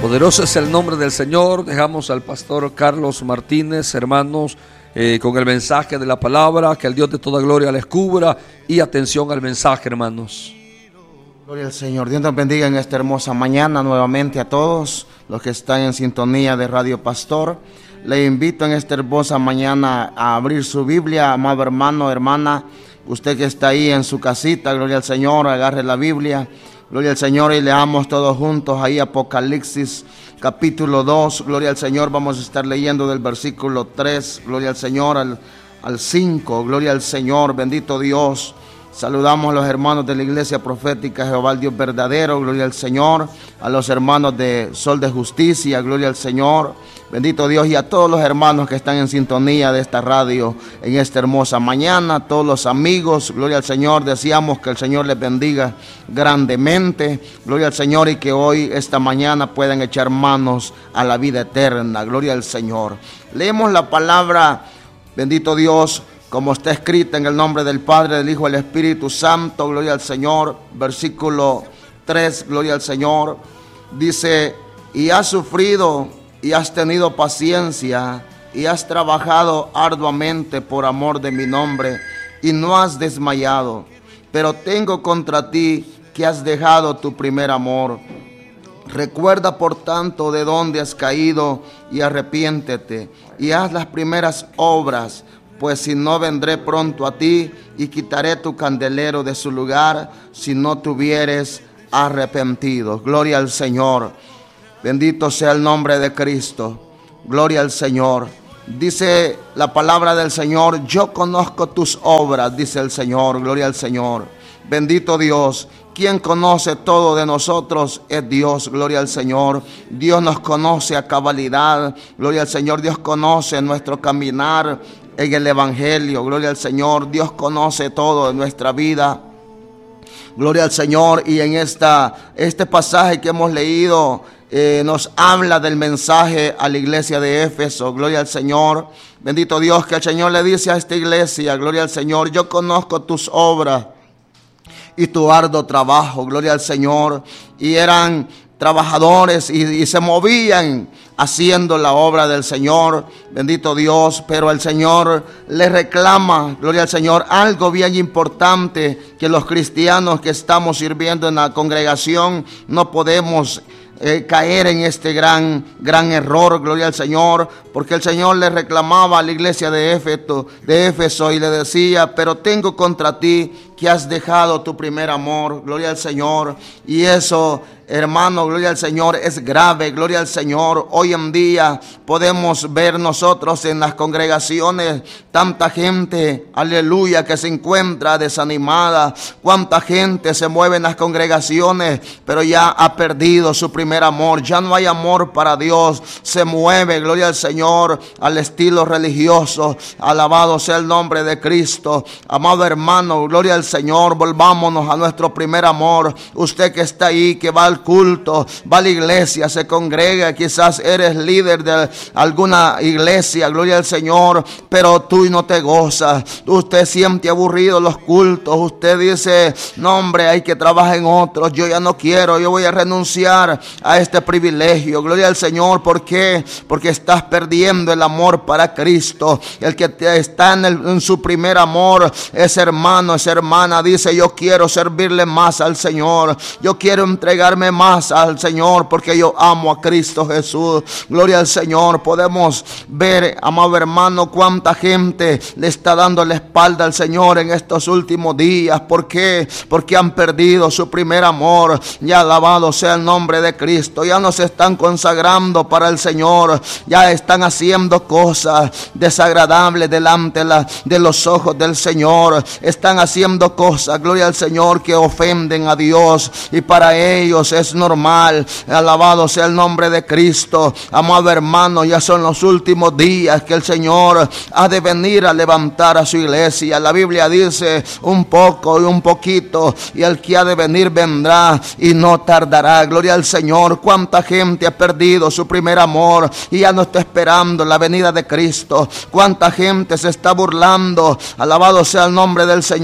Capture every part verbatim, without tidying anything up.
Poderoso es el nombre del Señor. Dejamos al pastor Carlos Martínez, hermanos, eh, con el mensaje de la palabra. Que el Dios de toda gloria les cubra. Y atención al mensaje, hermanos. Gloria al Señor. Dios nos bendiga en esta hermosa mañana nuevamente a todos los que están en sintonía de Radio Pastor. Le invito en esta hermosa mañana a abrir su Biblia, amado hermano, hermana. Usted que está ahí en su casita, gloria al Señor, agarre la Biblia. Gloria al Señor, y leamos todos juntos ahí Apocalipsis capítulo dos, gloria al Señor. Vamos a estar leyendo del versículo tres, gloria al Señor, al, al cinco, gloria al Señor, bendito Dios. Saludamos a los hermanos de la Iglesia Profética Jehová el Dios verdadero, gloria al Señor. A los hermanos de Sol de Justicia, gloria al Señor, bendito Dios. Y a todos los hermanos que están en sintonía de esta radio en esta hermosa mañana, todos los amigos, gloria al Señor. Deseamos que el Señor les bendiga grandemente, gloria al Señor, y que hoy, esta mañana, puedan echar manos a la vida eterna, gloria al Señor. Leemos la palabra, bendito Dios, como está escrita en el nombre del Padre, del Hijo y del Espíritu Santo, gloria al Señor. Versículo tres, gloria al Señor. Dice: y has sufrido y has tenido paciencia y has trabajado arduamente por amor de mi nombre y no has desmayado. Pero tengo contra ti que has dejado tu primer amor. Recuerda por tanto de dónde has caído y arrepiéntete y haz las primeras obras. Pues si no, vendré pronto a ti y quitaré tu candelero de su lugar si no te hubieres arrepentido. Gloria al Señor. Bendito sea el nombre de Cristo. Gloria al Señor. Dice la palabra del Señor: yo conozco tus obras, dice el Señor. Gloria al Señor. Bendito Dios. Quien conoce todo de nosotros es Dios, gloria al Señor. Dios nos conoce a cabalidad, gloria al Señor. Dios conoce nuestro caminar en el Evangelio, gloria al Señor. Dios conoce todo de nuestra vida, gloria al Señor. Y en esta, este pasaje que hemos leído eh, nos habla del mensaje a la iglesia de Éfeso, gloria al Señor. Bendito Dios, que el Señor le dice a esta iglesia, gloria al Señor: yo conozco tus obras y tu arduo trabajo, gloria al Señor. Y eran trabajadores y, y se movían haciendo la obra del Señor, bendito Dios. Pero el Señor les reclama, gloria al Señor, algo bien importante que los cristianos que estamos sirviendo en la congregación no podemos Eh, caer en este gran, gran error, gloria al Señor, porque el Señor le reclamaba a la iglesia de Éfeso, de Éfeso y le decía: pero tengo contra ti que has dejado tu primer amor, gloria al Señor. Y eso, hermano, gloria al Señor, es grave, gloria al Señor. Hoy en día podemos ver nosotros en las congregaciones tanta gente, aleluya, que se encuentra desanimada. Cuánta gente se mueve en las congregaciones, pero ya ha perdido su primer amor. Ya no hay amor para Dios. Se mueve, gloria al Señor, al estilo religioso. Alabado sea el nombre de Cristo. Amado hermano, gloria al Señor, volvámonos a nuestro primer amor. Usted que está ahí, que va al culto, va a la iglesia, se congrega, quizás eres líder de alguna iglesia, gloria al Señor, pero tú no te gozas. Usted siente aburrido los cultos. Usted dice: no, hombre, hay que trabajar en otros. Yo ya no quiero, yo voy a renunciar a este privilegio. Gloria al Señor. ¿Por qué? Porque estás perdiendo el amor para Cristo. El que te está en, el, en su primer amor, ese hermano, esa hermana dice: yo quiero servirle más al Señor. Yo quiero entregarme más al Señor porque yo amo a Cristo Jesús. Gloria al Señor. Podemos ver, amado hermano, cuánta gente le está dando la espalda al Señor en estos últimos días. ¿Por qué? Porque han perdido su primer amor. Y alabado sea el nombre de Cristo. Ya no se están consagrando para el Señor. Ya están haciendo cosas desagradables delante la, de los ojos del Señor. Están haciendo cosas, gloria al Señor, que ofenden a Dios. Y para ellos es normal. Alabado sea el nombre de Cristo. Amado hermano, ya son los últimos días que el Señor ha de venir a levantar a su iglesia. La Biblia dice: un poco y un poquito, y el que ha de venir vendrá y no tardará. Gloria al Señor. Cuánta gente ha perdido su primer amor y ya no está esperando la venida de Cristo. Cuánta gente se está burlando, alabado sea el nombre del Señor,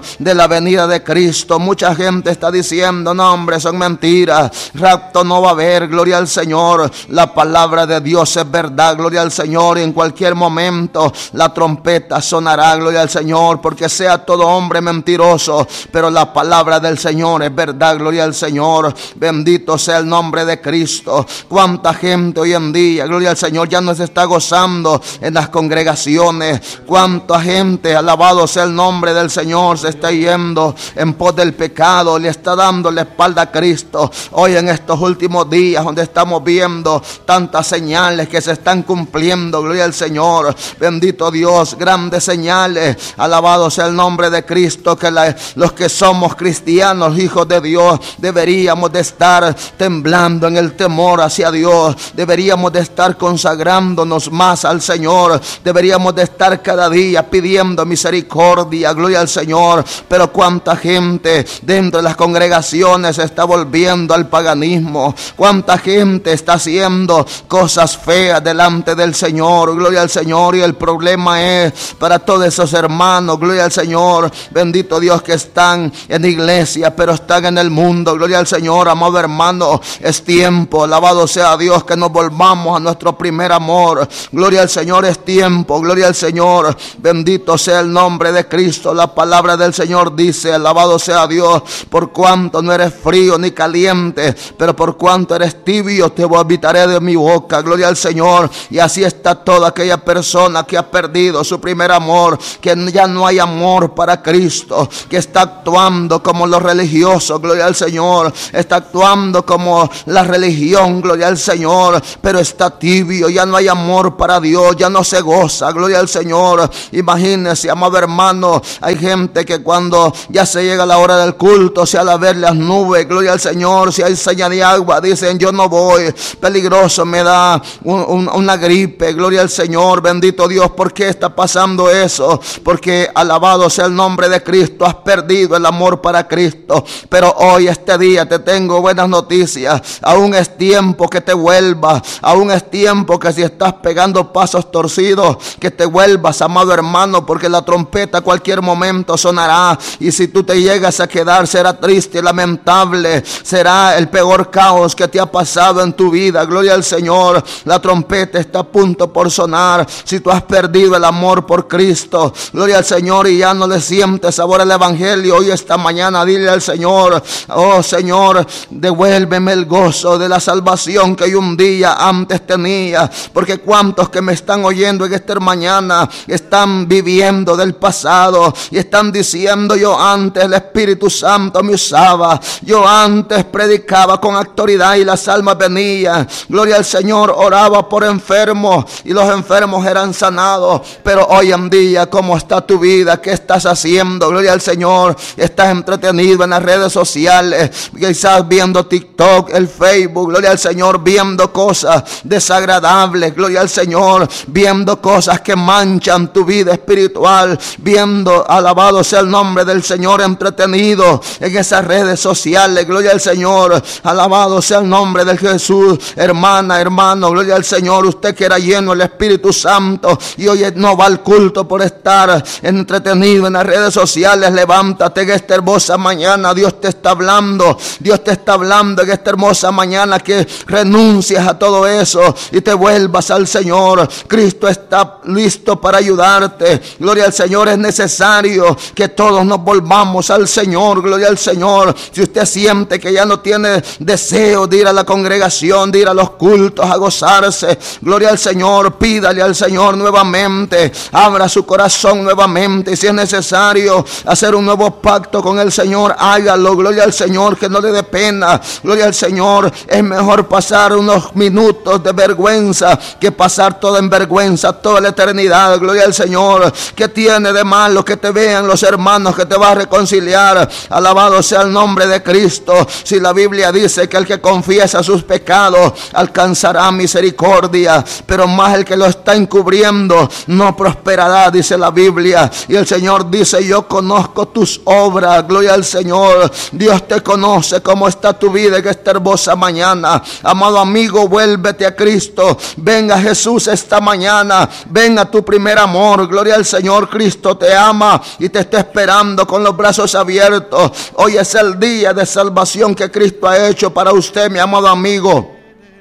de la venida de Cristo. Mucha gente está diciendo, no hombre, son mentiras, rapto no va a haber, gloria al Señor. La palabra de Dios es verdad, gloria al Señor, y en cualquier momento la trompeta sonará, gloria al Señor, porque sea todo hombre mentiroso, pero la palabra del Señor es verdad, gloria al Señor. Bendito sea el nombre de Cristo. Cuánta gente hoy en día, gloria al Señor, ya no se está gozando en las congregaciones. Cuánta gente, alabado sea el nombre del Señor, se está yendo en pos del pecado, le está dando la espalda a Cristo. Hoy en estos últimos días, donde estamos viendo tantas señales que se están cumpliendo, gloria al Señor, bendito Dios, grandes señales, alabado sea el nombre de Cristo, que la, los que somos cristianos, hijos de Dios, deberíamos de estar temblando en el temor hacia Dios, deberíamos de estar consagrándonos más al Señor, deberíamos de estar cada día pidiendo misericordia, gloria al Señor. Pero cuánta gente dentro de las congregaciones se está volviendo al paganismo, cuánta gente está haciendo cosas feas delante del Señor, gloria al Señor. Y el problema es para todos esos hermanos, gloria al Señor, bendito Dios, que están en iglesia pero están en el mundo, gloria al Señor. Amado hermano, es tiempo, alabado sea Dios, que nos volvamos a nuestro primer amor, gloria al Señor. Es tiempo, gloria al Señor, bendito sea el nombre de Cristo. La palabra del Señor dice, alabado sea Dios, por cuanto no eres frío ni caliente, pero por cuanto eres tibio, te vomitaré de mi boca, gloria al Señor. Y así está toda aquella persona que ha perdido su primer amor, que ya no hay amor para Cristo, que está actuando como los religiosos, gloria al Señor, está actuando como la religión, gloria al Señor, pero está tibio, ya no hay amor para Dios, ya no se goza, gloria al Señor. Imagínense, amado hermano, hay gente que cuando ya se llega la hora del culto, si al ver las nubes, gloria al Señor, si hay señal de agua, dicen yo no voy, peligroso, me da un, un, una gripe, gloria al Señor, bendito Dios. ¿Por qué está pasando eso? Porque alabado sea el nombre de Cristo, has perdido el amor para Cristo. Pero hoy, este día, te tengo buenas noticias. Aún es tiempo que te vuelvas, aún es tiempo que si estás pegando pasos torcidos, que te vuelvas, amado hermano, porque la trompeta a cualquier momento sonará, y si tú te llegas a quedar, será triste, lamentable, será el peor caos que te ha pasado en tu vida, gloria al Señor. La trompeta está a punto por sonar. Si tú has perdido el amor por Cristo, gloria al Señor, y ya no le sientes sabor al evangelio, hoy esta mañana dile al Señor, oh Señor, devuélveme el gozo de la salvación que yo un día antes tenía, porque cuántos que me están oyendo en esta mañana están viviendo del pasado y están diciendo, yo antes el Espíritu Santo me usaba, yo antes predicaba con autoridad y las almas venían, gloria al Señor, oraba por enfermos y los enfermos eran sanados. Pero hoy en día, ¿cómo está tu vida? ¿Qué estás haciendo? Gloria al Señor. Estás entretenido en las redes sociales, quizás viendo TikTok, el Facebook, gloria al Señor, viendo cosas desagradables, gloria al Señor, viendo cosas que manchan tu vida espiritual, viendo, alabado sea el nombre del Señor, entretenido en esas redes sociales, gloria al Señor, alabado sea el nombre de Jesús. Hermana, hermano, gloria al Señor, usted que era lleno del Espíritu Santo y hoy no va al culto por estar entretenido en las redes sociales, levántate en esta hermosa mañana. Dios te está hablando, Dios te está hablando en esta hermosa mañana, que renuncies a todo eso y te vuelvas al Señor. Cristo está listo para ayudarte, gloria al Señor. Es necesario que todos nos volvamos al Señor, gloria al Señor. Si usted siente que ya no tiene deseo de ir a la congregación, de ir a los cultos, a gozarse, gloria al Señor, pídale al Señor nuevamente, abra su corazón nuevamente, y si es necesario hacer un nuevo pacto con el Señor, hágalo, gloria al Señor, que no le dé pena, gloria al Señor. Es mejor pasar unos minutos de vergüenza que pasar toda en vergüenza toda la eternidad, gloria al Señor. ¿Qué tiene de malo que te vean los hermanos, que te va a reconciliar? Alabado sea el nombre de Cristo. Si la Biblia dice que el que confiesa sus pecados alcanzará misericordia, pero más el que lo está encubriendo no prosperará, dice la Biblia. Y el Señor dice, yo conozco tus obras, gloria al Señor. Dios te conoce cómo está tu vida en esta hermosa mañana. Amado amigo, vuélvete a Cristo, ven a Jesús esta mañana, ven a tu primer amor, gloria al Señor. Cristo te ama y te está esperando esperando con los brazos abiertos. Hoy es el día de salvación que Cristo ha hecho para usted, mi amado amigo.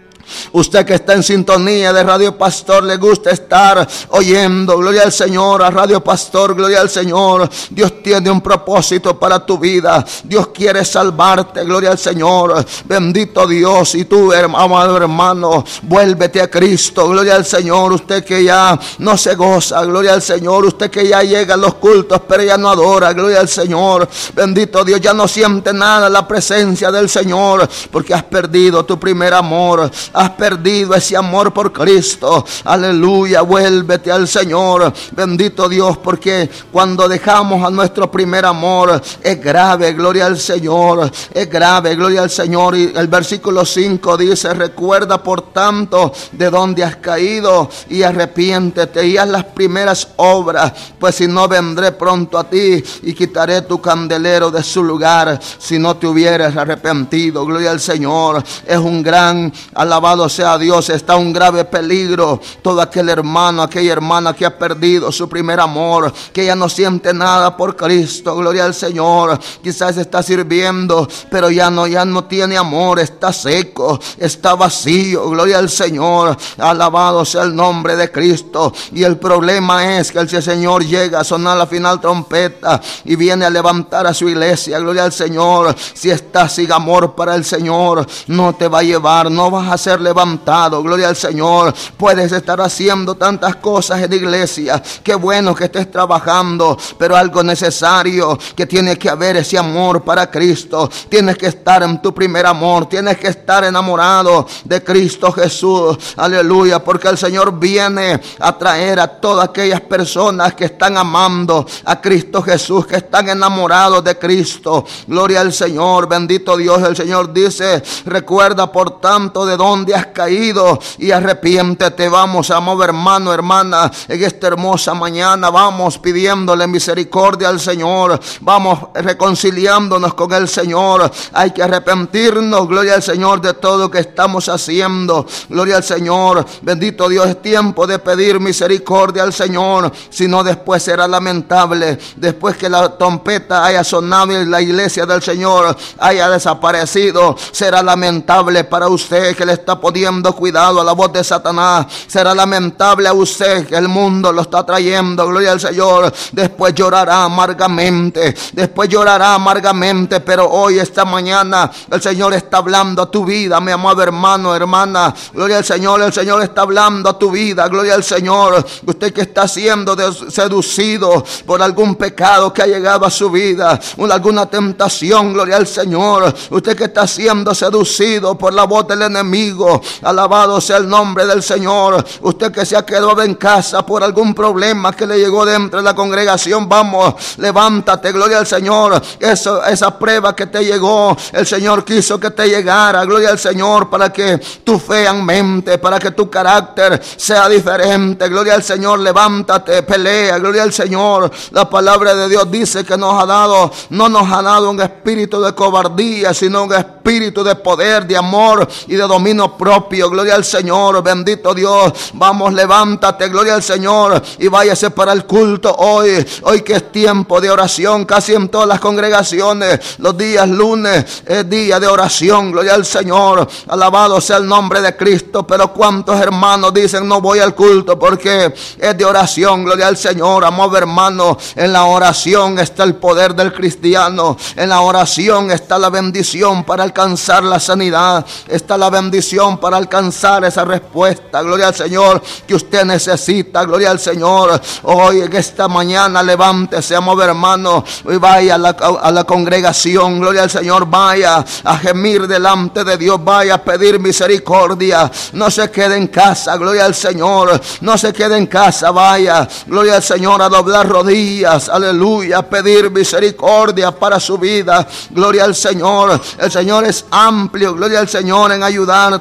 Usted que está en sintonía de Radio Pastor, le gusta estar oyendo, gloria al Señor, a Radio Pastor, gloria al Señor. Dios tiene un propósito para tu vida. Dios quiere salvarte, gloria al Señor. Bendito Dios. Y tú, amado hermano, vuélvete a Cristo, gloria al Señor. Usted que ya no se goza, gloria al Señor. Usted que ya llega a los cultos, pero ya no adora, gloria al Señor. Bendito Dios, ya no siente nada la presencia del Señor, porque has perdido tu primer amor. Has perdido ese amor por Cristo. Aleluya, vuélvete al Señor. Bendito Dios, porque cuando dejamos a nuestro primer amor es grave, gloria al Señor. Es grave, gloria al Señor. Y el versículo cinco dice: recuerda por tanto de dónde has caído y arrepiéntete y haz las primeras obras, pues si no vendré pronto a ti y quitaré tu candelero de su lugar si no te hubieras arrepentido. Gloria al Señor. Es un gran alabado sea Dios, está un grave peligro todo aquel hermano, aquella hermana que ha perdido su primer amor, que ya no siente nada por Cristo. Gloria al Señor. Quizás está sirviendo, pero ya no, ya no tiene amor, está seco, está vacío. Gloria al Señor. Alabado sea el nombre de Cristo. Y el problema es que el Señor llega a sonar la final trompeta y viene a levantar a su iglesia. Gloria al Señor. Si estás sin amor para el Señor, no te va a llevar, no vas a ser levantado. Gloria al Señor. Puedes estar haciendo tantas cosas en la iglesia. Qué bueno que estés trabajando, pero algo necesario que tiene que haber ese amor para Cristo. Tienes que estar en tu primer amor. Tienes que estar enamorado de Cristo Jesús. Aleluya, porque el Señor viene a traer a todas aquellas personas que están amando a Cristo Jesús, que están enamorados de Cristo. Gloria al Señor. Bendito Dios. El Señor dice: recuerda por tanto de dónde has caído y arrepiéntete. Vamos, amado hermano, hermana, en esta hermosa mañana vamos pidiéndole misericordia al Señor. Vamos reconciliándonos con el Señor. Hay que arrepentirnos, gloria al Señor, de todo lo que estamos haciendo. Gloria al Señor. Bendito Dios. Es tiempo de pedir misericordia al Señor. Si no, después será lamentable. Después que la trompeta haya sonado y la iglesia del Señor haya desaparecido, será lamentable para usted que le está poniendo cuidado a la voz de Satanás. Será lamentable a usted que el mundo lo está trayendo. Gloria al Señor. Después llorará amargamente. Después llorará amargamente. Pero hoy, esta mañana, el Señor está hablando a tu vida, mi amado hermano, hermana. Gloria al Señor. El Señor está hablando a tu vida. Gloria al Señor. Usted que está siendo seducido por algún pecado que ha llegado a su vida, alguna tentación. Gloria al Señor. Usted que está siendo seducido por la voz del enemigo. Alabado sea el nombre del Señor. Usted que se ha quedado en casa por algún problema que le llegó dentro de la congregación, vamos, levántate, gloria al Señor. Eso, esa prueba que te llegó, el Señor quiso que te llegara, gloria al Señor, para que tu fe aumente, para que tu carácter sea diferente. Gloria al Señor. Levántate, pelea, gloria al Señor. La palabra de Dios dice que nos ha dado, no nos ha dado un espíritu de cobardía, sino un espíritu de poder, de amor y de dominio propio. Gloria al Señor. Bendito Dios. Vamos, levántate, gloria al Señor, y váyase para el culto hoy. Hoy que es tiempo de oración, casi en todas las congregaciones, los días lunes es día de oración. Gloria al Señor. Alabado sea el nombre de Cristo. Pero cuántos hermanos dicen: no voy al culto porque es de oración. Gloria al Señor. Amado hermano, en la oración está el poder del cristiano. En la oración está la bendición para alcanzar la sanidad. Está la bendición para alcanzar esa respuesta. Gloria al Señor que usted necesita. Gloria al Señor. Hoy en esta mañana levántese, amado hermano, y vaya a la, a la congregación. Gloria al Señor. Vaya a gemir delante de Dios. Vaya a pedir misericordia. No se quede en casa. Gloria al Señor. No se quede en casa. Vaya, gloria al Señor, a doblar rodillas. Aleluya. A pedir misericordia para su vida. Gloria al Señor. El Señor es amplio. Gloria al Señor en ayudarte.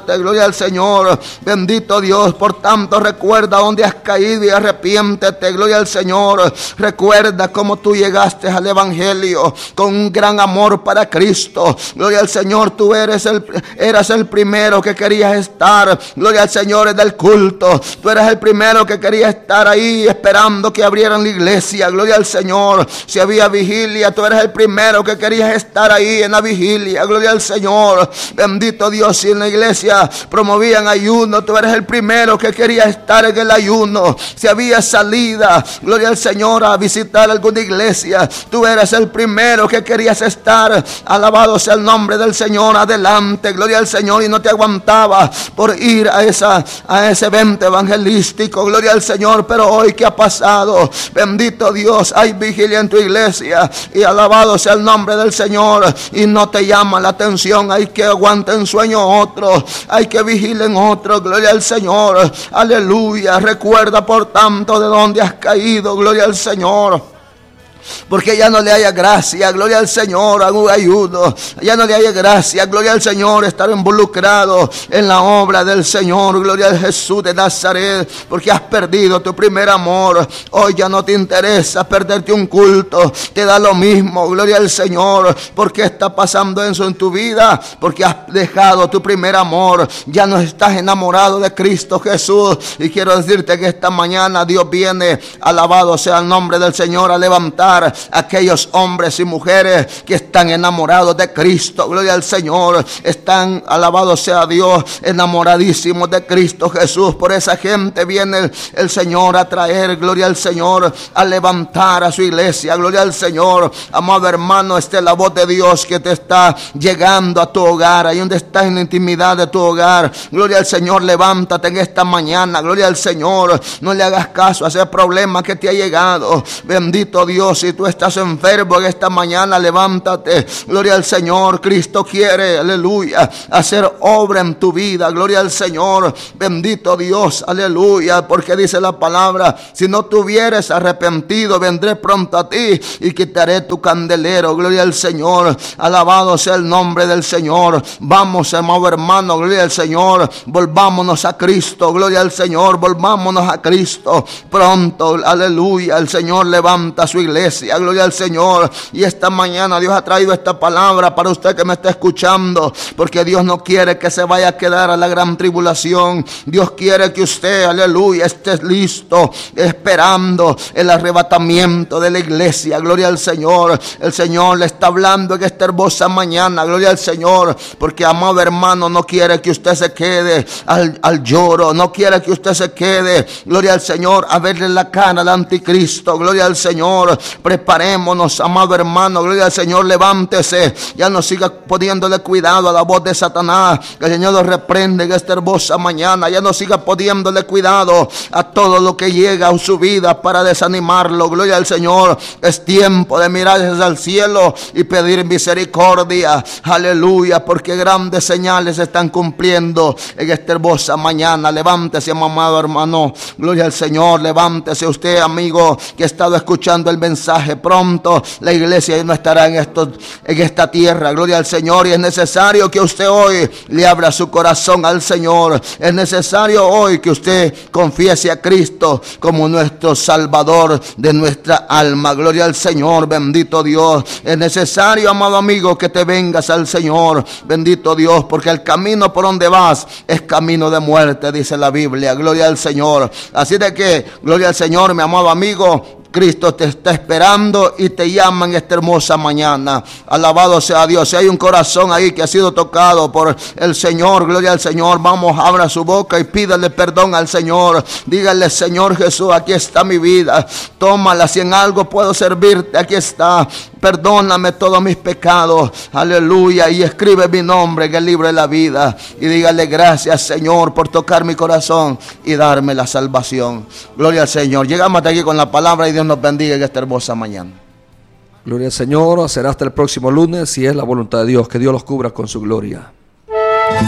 muerte. Gloria al Señor. Bendito Dios. Por tanto, recuerda dónde has caído y arrepiéntete. Gloria al Señor. Recuerda cómo tú llegaste al Evangelio con un gran amor para Cristo. Gloria al Señor. Tú eres el, eras el primero que querías estar. Gloria al Señor, en el culto. Tú eres el primero que quería estar ahí esperando que abrieran la iglesia. Gloria al Señor. Si había vigilia, tú eres el primero que querías estar ahí en la vigilia. Gloria al Señor. Bendito Dios. Si en la iglesia promovían ayuno, tú eres el primero que quería estar en el ayuno. Si había salida, gloria al Señor, a visitar alguna iglesia, tú eres el primero que querías estar. Alabado sea el nombre del Señor. Adelante, gloria al Señor, y no te aguantaba por ir a esa a ese evento evangelístico. Gloria al Señor. Pero hoy, ¿qué ha pasado? Bendito Dios, hay vigilia en tu iglesia y alabado sea el nombre del Señor, y no te llama la atención. Hay que aguanten sueño otros, hay que vigilen otros. Gloria al Señor. Aleluya. Recuerda por tanto de dónde has caído. Gloria al Señor. Porque ya no le haya gracia, gloria al Señor, a un ayuno. Ya no le haya gracia, gloria al Señor, estar involucrado en la obra del Señor. Gloria al Jesús de Nazaret. Porque has perdido tu primer amor. Hoy ya no te interesa perderte un culto. Te da lo mismo, gloria al Señor. ¿Por qué está pasando eso en tu vida? Porque has dejado tu primer amor. Ya no estás enamorado de Cristo Jesús. Y quiero decirte que esta mañana Dios viene, alabado sea el nombre del Señor, a levantar aquellos hombres y mujeres que están enamorados de Cristo. Gloria al Señor. Están, alabado sea Dios, enamoradísimos de Cristo Jesús. Por esa gente viene el, el Señor a traer, gloria al Señor, a levantar a su iglesia. Gloria al Señor. Amado hermano, esta es la voz de Dios que te está llegando a tu hogar, ahí donde estás en la intimidad de tu hogar. Gloria al Señor. Levántate en esta mañana. Gloria al Señor. No le hagas caso a ese problema que te ha llegado. Bendito Dios. Si tú estás enfermo en esta mañana, levántate. Gloria al Señor. Cristo quiere, aleluya, hacer obra en tu vida. Gloria al Señor. Bendito Dios, aleluya. Porque dice la palabra: si no te hubieres arrepentido, vendré pronto a ti y quitaré tu candelero. Gloria al Señor. Alabado sea el nombre del Señor. Vamos, amado hermano, gloria al Señor. Volvámonos a Cristo. Gloria al Señor. Volvámonos a Cristo pronto. Aleluya. El Señor levanta su iglesia. Gloria al Señor. Y esta mañana Dios ha traído esta palabra para usted que me está escuchando, porque Dios no quiere que se vaya a quedar a la gran tribulación. Dios quiere que usted, aleluya, esté listo, esperando el arrebatamiento de la iglesia. Gloria al Señor. El Señor le está hablando en esta hermosa mañana. Gloria al Señor. Porque, amado hermano, no quiere que usted se quede al, al lloro. No quiere que usted se quede, gloria al Señor, a verle la cara al anticristo. Gloria al Señor. Preparémonos, amado hermano, gloria al Señor. Levántese. Ya no siga poniéndole cuidado a la voz de Satanás. Que el Señor lo reprende en esta hermosa mañana. Ya no siga poniéndole cuidado a todo lo que llega a su vida para desanimarlo. Gloria al Señor. Es tiempo de mirar hacia el cielo y pedir misericordia. Aleluya. Porque grandes señales se están cumpliendo en esta hermosa mañana. Levántese, amado hermano. Gloria al Señor. Levántese usted, amigo, que ha estado escuchando el mensaje. Pronto la iglesia no estará en, esto, en esta tierra. Gloria al Señor. Y es necesario que usted hoy le abra su corazón al Señor. Es necesario hoy que usted confiese a Cristo como nuestro Salvador de nuestra alma. Gloria al Señor. Bendito Dios. Es necesario, amado amigo, que te vengas al Señor. Bendito Dios. Porque el camino por donde vas es camino de muerte, dice la Biblia. Gloria al Señor. Así de que, gloria al Señor, mi amado amigo, Cristo te está esperando y te llama en esta hermosa mañana. Alabado sea Dios. Si hay un corazón ahí que ha sido tocado por el Señor, gloria al Señor, vamos, abra su boca y pídale perdón al Señor. Dígale: Señor Jesús, aquí está mi vida. Tómala, si en algo puedo servirte, aquí está. Perdóname todos mis pecados. Aleluya. Y escribe mi nombre en el libro de la vida. Y dígale: gracias, Señor, por tocar mi corazón y darme la salvación. Gloria al Señor. Llegamos hasta aquí con la palabra y Dios nos bendiga en esta hermosa mañana. Gloria al Señor. Será hasta el próximo lunes, si es la voluntad de Dios. Que Dios los cubra con su gloria.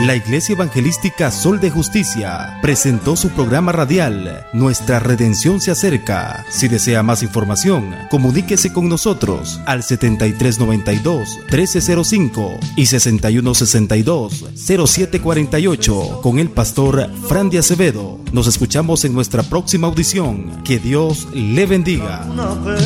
La Iglesia Evangelística Sol de Justicia presentó su programa radial Nuestra Redención se acerca. Si desea más información, comuníquese con nosotros al setenta y tres noventa y dos, trece cero cinco y sesenta y uno sesenta y dos, cero siete cuarenta y ocho con el pastor Fran de Acevedo. Nos escuchamos en nuestra próxima audición. Que Dios le bendiga.